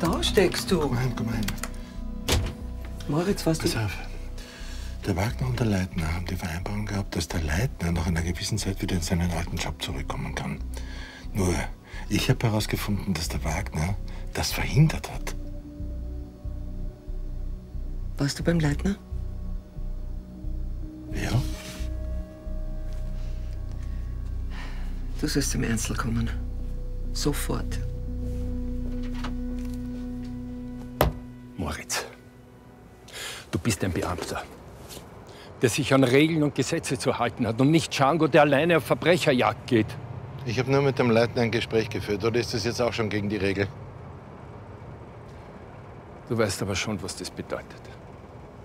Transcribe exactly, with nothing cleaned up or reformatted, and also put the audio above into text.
Da steckst du. Komm rein, komm rein. Moritz, was du... Pass auf. Der Wagner und der Leitner haben die Vereinbarung gehabt, dass der Leitner nach einer gewissen Zeit wieder in seinen alten Job zurückkommen kann. Nur, ich habe herausgefunden, dass der Wagner das verhindert hat. Warst du beim Leitner? Ja? Du sollst zum Ernstl kommen. Sofort. Moritz, du bist ein Beamter, der sich an Regeln und Gesetze zu halten hat und nicht Django, der alleine auf Verbrecherjagd geht. Ich habe nur mit dem Leitner ein Gespräch geführt. Oder ist das jetzt auch schon gegen die Regel? Du weißt aber schon, was das bedeutet.